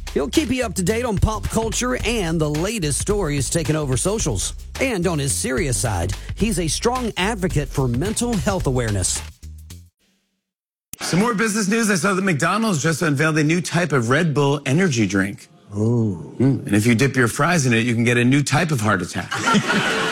He'll keep you up to date on pop culture and the latest stories taking over socials. And on his serious side, he's a strong advocate for mental health awareness. Some more business news. I saw that McDonald's just unveiled a new type of Red Bull energy drink. Ooh. And if you dip your fries in it, you can get a new type of heart attack.